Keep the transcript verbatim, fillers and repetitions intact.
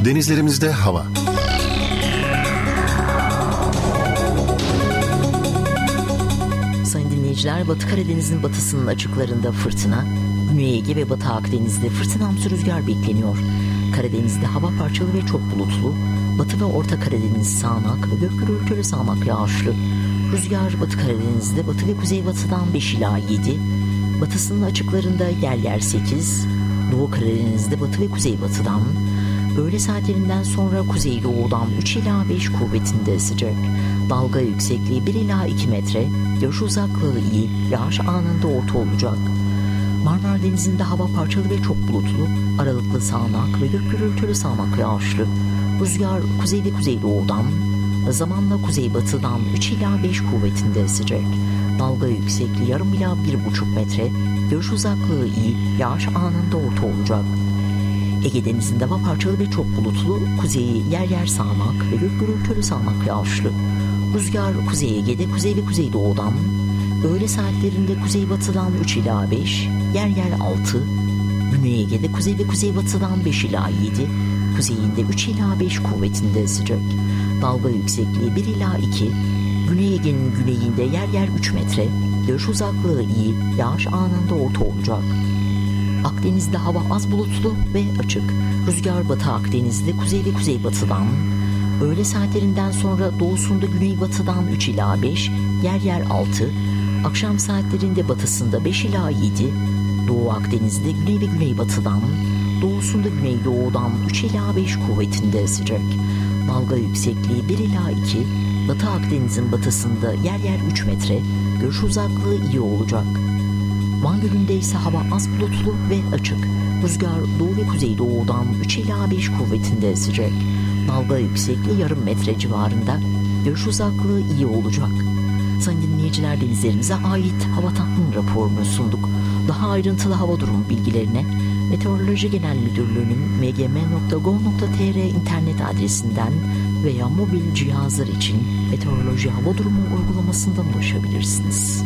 Denizlerimizde hava. Sayın dinleyiciler, Batı Karadeniz'in batısının açıklarında fırtına, Güney Ege ve Batı Akdeniz'de fırtınamsı rüzgar bekleniyor. Karadeniz'de hava parçalı ve çok bulutlu, Batı ve Orta Karadeniz sağanak ve gök gürültülü sağanak yağışlı. Rüzgar Batı Karadeniz'de batı ve kuzeybatıdan beş ila yedi, batısının açıklarında yer yer sekiz, Doğu Karadeniz'de batı ve kuzeybatıdan, öğle saatlerinden sonra kuzeydoğudan üç ila beş kuvvetinde esecek. Dalga yüksekliği bir ila iki metre, görüş uzaklığı iyi, yağış anında orta olacak. Marmara Denizi'nde hava parçalı ve çok bulutlu, aralıklı sağanak ve gök gürültülü sağanak yağışlı. Rüzgar kuzey ve kuzeydoğudan, zamanla kuzeybatıdan üç ila beş kuvvetinde esecek. Dalga yüksekliği yarım ila bir buçuk metre, görüş uzaklığı iyi, yağış anında orta olacak. Ege Denizi'nde hava parçalı ve çok bulutlu, kuzeyi yer yer sağanak ve gök gürültülü sağanak yağışlı. Rüzgar Kuzey Ege'de kuzey ve kuzeydoğudan, öğle saatlerinde kuzeybatıdan üç ila beş, yer yer altı, Güney Ege'de kuzey ve kuzeybatıdan beş ila yedi, kuzeyinde üç ila beş kuvvetinde esecek. Dalga yüksekliği bir ila iki, Güney Ege'nin güneyinde yer yer üç metre, görüş uzaklığı iyi, yağış anında orta olacak. Akdeniz'de hava az bulutlu ve açık. Rüzgar Batı Akdeniz'de kuzey ve kuzeybatıdan, öğle saatlerinden sonra doğusunda güneybatıdan üç ila beş, yer yer altı, akşam saatlerinde batısında beş ila yedi, Doğu Akdeniz'de güney ve güneybatıdan, doğusunda güneydoğudan üç ila beş kuvvetinde esecek. Dalga yüksekliği bir ila iki, Batı Akdeniz'in batısında yer yer üç metre, görüş uzaklığı iyi olacak. Van Gölü'nde ise hava az bulutlu ve açık. Rüzgar doğu ve kuzeydoğudan üç ila beş kuvvetinde esecek. Dalga yüksekliği yarım metre civarında, görüş uzaklığı iyi olacak. Sayın dinleyiciler, denizlerimize ait hava tahmin raporunu sunduk. Daha ayrıntılı hava durumu bilgilerine Meteoroloji Genel Müdürlüğü'nün m g m nokta gov nokta t r internet adresinden veya mobil cihazlar için meteoroloji hava durumu uygulamasından ulaşabilirsiniz.